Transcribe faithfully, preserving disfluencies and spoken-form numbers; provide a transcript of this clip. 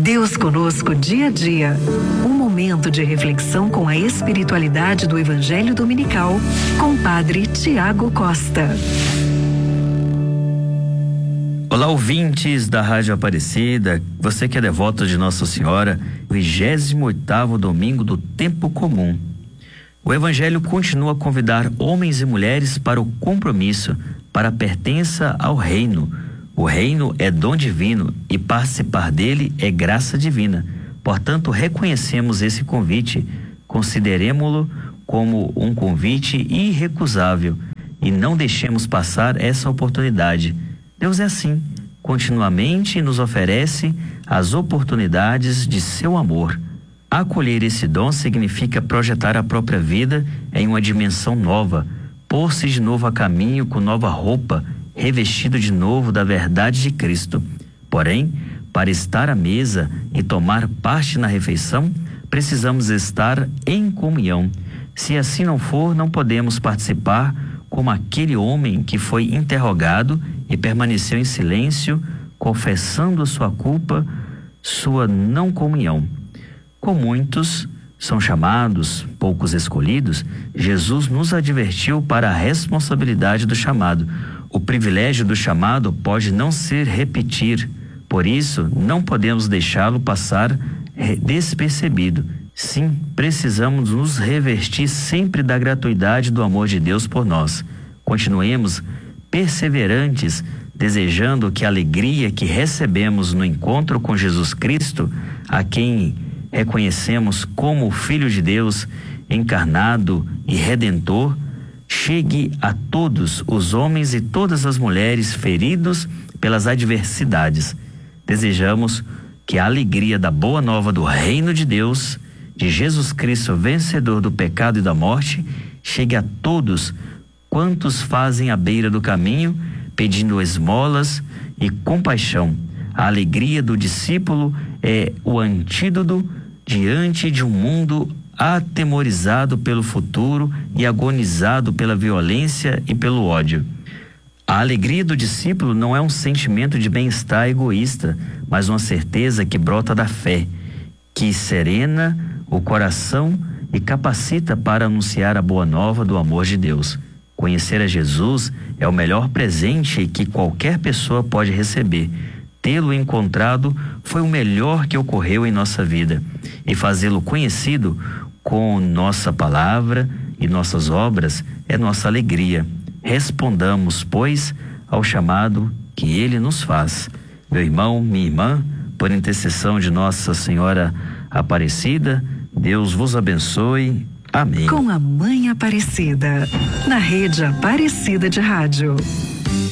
Deus conosco dia a dia. Um momento de reflexão com a espiritualidade do Evangelho Dominical, com o Padre Tiago Costa. Olá, ouvintes da Rádio Aparecida, você que é devoto de Nossa Senhora, vigésimo oitavo domingo do tempo comum. O Evangelho continua a convidar homens e mulheres para o compromisso, para a pertença ao reino. O reino é dom divino e participar dele é graça divina. Portanto, reconhecemos esse convite, consideremo-lo como um convite irrecusável e não deixemos passar essa oportunidade. Deus é assim, continuamente nos oferece as oportunidades de seu amor. Acolher esse dom significa projetar a própria vida em uma dimensão nova, pôr-se de novo a caminho com nova roupa, revestido de novo da verdade de Cristo. Porém, para estar à mesa e tomar parte na refeição, precisamos estar em comunhão. Se assim não for, não podemos participar como aquele homem que foi interrogado e permaneceu em silêncio, confessando sua culpa, sua não comunhão. Com muitos são chamados, poucos escolhidos, Jesus nos advertiu para a responsabilidade do chamado. O privilégio do chamado pode não ser repetir, por isso não podemos deixá-lo passar despercebido. Sim, precisamos nos revestir sempre da gratuidade do amor de Deus por nós. Continuemos perseverantes, desejando que a alegria que recebemos no encontro com Jesus Cristo, a quem reconhecemos como o Filho de Deus, encarnado e redentor, chegue a todos os homens e todas as mulheres feridos pelas adversidades. Desejamos que a alegria da boa nova do reino de Deus, de Jesus Cristo, vencedor do pecado e da morte, chegue a todos quantos fazem à beira do caminho, pedindo esmolas e compaixão. A alegria do discípulo é o antídoto diante de um mundo atemorizado pelo futuro e agonizado pela violência e pelo ódio. A alegria do discípulo não é um sentimento de bem-estar egoísta, mas uma certeza que brota da fé, que serena o coração e capacita para anunciar a boa nova do amor de Deus. Conhecer a Jesus é o melhor presente que qualquer pessoa pode receber. Tê-lo encontrado foi o melhor que ocorreu em nossa vida, e fazê-lo conhecido com nossa palavra e nossas obras é nossa alegria. Respondamos, pois, ao chamado que ele nos faz. Meu irmão, minha irmã, por intercessão de Nossa Senhora Aparecida, Deus vos abençoe. Amém. Com a Mãe Aparecida, na Rede Aparecida de Rádio.